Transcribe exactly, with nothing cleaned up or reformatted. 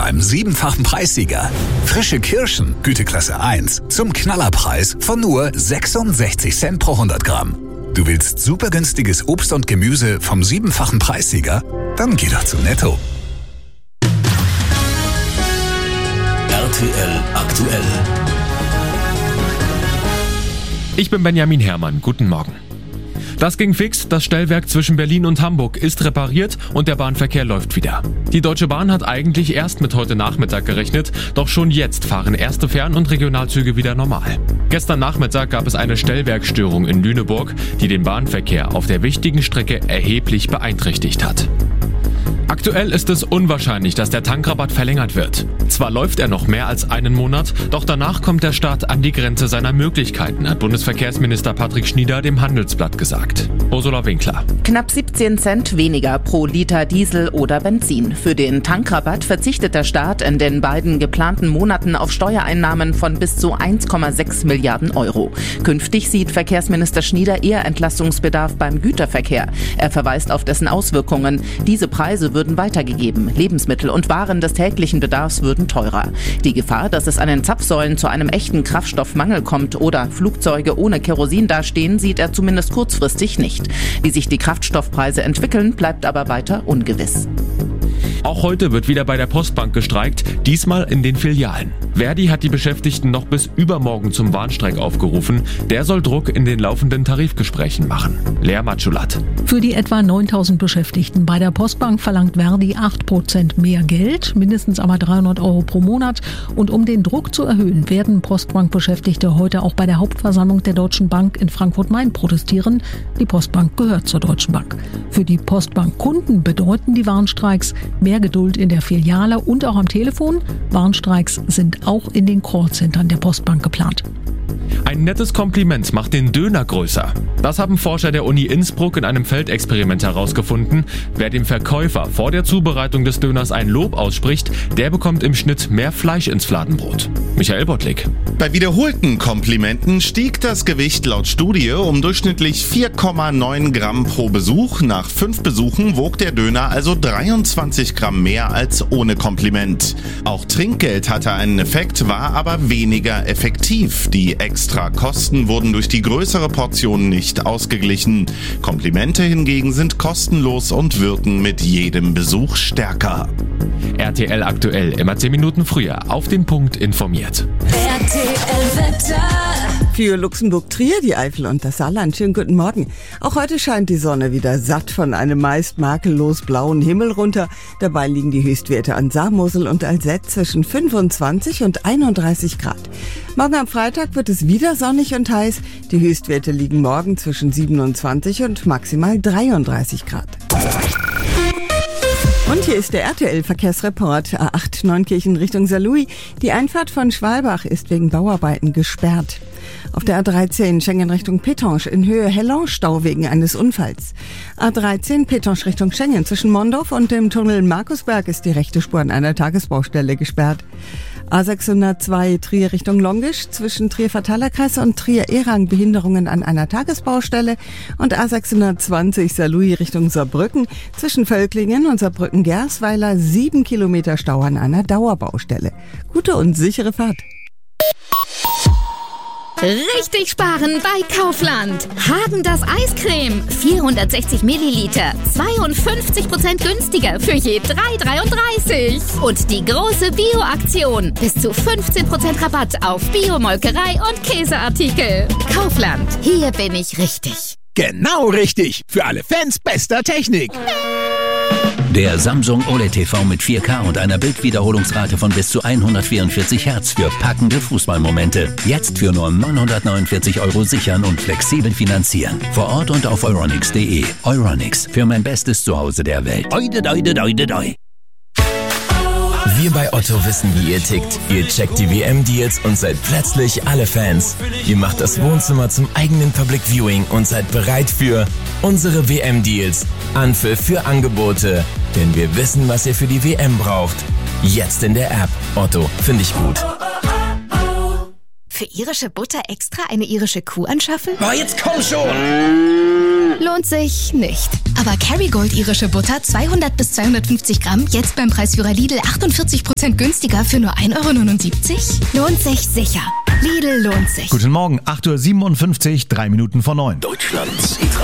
beim siebenfachen Preissieger. Frische Kirschen, Güteklasse eins, zum Knallerpreis von nur sechsundsechzig Cent pro hundert Gramm. Du willst super günstiges Obst und Gemüse vom siebenfachen Preissieger? Dann geh doch zu Netto. R T L aktuell. Ich bin Benjamin Herrmann. Guten Morgen. Das ging fix, das Stellwerk zwischen Berlin und Hamburg ist repariert und der Bahnverkehr läuft wieder. Die Deutsche Bahn hat eigentlich erst mit heute Nachmittag gerechnet, doch schon jetzt fahren erste Fern- und Regionalzüge wieder normal. Gestern Nachmittag gab es eine Stellwerkstörung in Lüneburg, die den Bahnverkehr auf der wichtigen Strecke erheblich beeinträchtigt hat. Aktuell ist es unwahrscheinlich, dass der Tankrabatt verlängert wird. Zwar läuft er noch mehr als einen Monat, doch danach kommt der Staat an die Grenze seiner Möglichkeiten, hat Bundesverkehrsminister Patrick Schnieder dem Handelsblatt gesagt. Ursula Winkler. Knapp siebzehn Cent weniger pro Liter Diesel oder Benzin. Für den Tankrabatt verzichtet der Staat in den beiden geplanten Monaten auf Steuereinnahmen von bis zu eins Komma sechs Milliarden Euro. Künftig sieht Verkehrsminister Schnieder eher Entlastungsbedarf beim Güterverkehr. Er verweist auf dessen Auswirkungen. Diese Preise würden weitergegeben. Lebensmittel und Waren des täglichen Bedarfs würden teurer. Die Gefahr, dass es an den Zapfsäulen zu einem echten Kraftstoffmangel kommt oder Flugzeuge ohne Kerosin dastehen, sieht er zumindest kurzfristig nicht. Wie sich die Kraftstoffpreise entwickeln, bleibt aber weiter ungewiss. Auch heute wird wieder bei der Postbank gestreikt, diesmal in den Filialen. Verdi hat die Beschäftigten noch bis übermorgen zum Warnstreik aufgerufen. Der soll Druck in den laufenden Tarifgesprächen machen. Lea Matschulat. Für die etwa neuntausend Beschäftigten bei der Postbank verlangt Verdi acht Prozent mehr Geld, mindestens aber dreihundert Euro pro Monat. Und um den Druck zu erhöhen, werden Postbank-Beschäftigte heute auch bei der Hauptversammlung der Deutschen Bank in Frankfurt-Main protestieren. Die Postbank gehört zur Deutschen Bank. Für die Postbank-Kunden bedeuten die Warnstreiks mehr Geduld in der Filiale und auch am Telefon. Warnstreiks sind auch in den Callcentern der Postbank geplant. Ein nettes Kompliment macht den Döner größer. Das haben Forscher der Uni Innsbruck in einem Feldexperiment herausgefunden. Wer dem Verkäufer vor der Zubereitung des Döners ein Lob ausspricht, der bekommt im Schnitt mehr Fleisch ins Fladenbrot. Michael Bottlik. Bei wiederholten Komplimenten stieg das Gewicht laut Studie um durchschnittlich vier Komma neun Gramm pro Besuch. Nach fünf Besuchen wog der Döner also dreiundzwanzig Gramm mehr als ohne Kompliment. Auch Trinkgeld hatte einen Effekt, war aber weniger effektiv. Die extra Kosten wurden durch die größere Portion nicht ausgeglichen. Komplimente hingegen sind kostenlos und wirken mit jedem Besuch stärker. R T L aktuell, immer zehn Minuten früher, auf den Punkt informiert. R T L-Wetter. Für Luxemburg, Trier, die Eifel und das Saarland. Schönen guten Morgen. Auch heute scheint die Sonne wieder satt von einem meist makellos blauen Himmel runter. Dabei liegen die Höchstwerte an Saar, Mosel und Alzette zwischen fünfundzwanzig und einunddreißig Grad. Morgen am Freitag wird es wieder sonnig und heiß. Die Höchstwerte liegen morgen zwischen siebenundzwanzig und maximal dreiunddreißig Grad. Und hier ist der R T L-Verkehrsreport. A acht Neunkirchen Richtung Saarlouis. Die Einfahrt von Schwalbach ist wegen Bauarbeiten gesperrt. Auf der A dreizehn Schengen Richtung Pétange in Höhe Helland Stau wegen eines Unfalls. A dreizehn Pétange Richtung Schengen zwischen Mondorf und dem Tunnel Markusberg ist die rechte Spur an einer Tagesbaustelle gesperrt. A sechshundertzwei Trier Richtung Longisch zwischen Trier-Verteilerkreis und Trier-Erang Behinderungen an einer Tagesbaustelle und A sechshundertzwanzig Saarlouis Richtung Saarbrücken zwischen Völklingen und Saarbrücken-Gersweiler sieben Kilometer Stau an einer Dauerbaustelle. Gute und sichere Fahrt. Richtig sparen bei Kaufland. Häagen-Dazs Eiscreme. vierhundertsechzig Milliliter. zweiundfünfzig Prozent günstiger für je drei Euro dreiunddreißig. Und die große Bio-Aktion. Bis zu fünfzehn Prozent Rabatt auf Bio-Molkerei und Käseartikel. Kaufland. Hier bin ich richtig. Genau richtig. Für alle Fans bester Technik. Der Samsung O L E D T V mit vier K und einer Bildwiederholungsrate von bis zu hundertvierundvierzig Hertz für packende Fußballmomente. Jetzt für nur neunhundertneunundvierzig Euro sichern und flexibel finanzieren. Vor Ort und auf euronics punkt de. Euronics, für mein bestes Zuhause der Welt. Oide, oide, oide, oide. Wir bei Otto wissen, wie ihr tickt. Ihr checkt die W M-Deals und seid plötzlich alle Fans. Ihr macht das Wohnzimmer zum eigenen Public Viewing und seid bereit für unsere W M-Deals. Anpfiff für Angebote. Denn wir wissen, was ihr für die W M braucht. Jetzt in der App. Otto, finde ich gut. Für irische Butter extra eine irische Kuh anschaffen? Oh, jetzt komm schon! Lohnt sich nicht. Aber Kerrygold irische Butter zweihundert bis zweihundertfünfzig Gramm jetzt beim Preisführer Lidl achtundvierzig Prozent günstiger für nur ein Euro neunundsiebzig? Lohnt sich sicher. Lidl lohnt sich. Guten Morgen, acht Uhr siebenundfünfzig, drei Minuten vor neun. Deutschlands